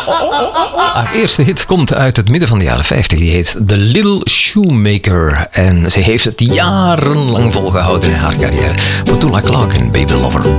Haar eerste hit komt uit het midden van de jaren 50. Die heet The Little Shoemaker. En ze heeft het jarenlang volgehouden in haar carrière. Petula Clark en Baby Lover.